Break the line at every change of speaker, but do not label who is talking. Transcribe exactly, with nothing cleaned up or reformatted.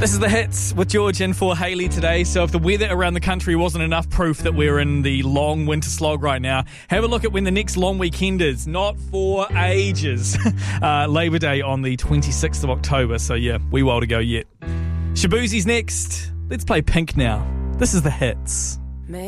This is The Hits with George and for Hayley today. So if the weather around the country wasn't enough proof that we're in the long winter slog right now, have a look at when the next long weekend is. Not for ages. uh, Labour Day on the twenty-sixth of October. So yeah, wee while to go yet. Shaboozie's next. Let's play Pink now. This is The Hits.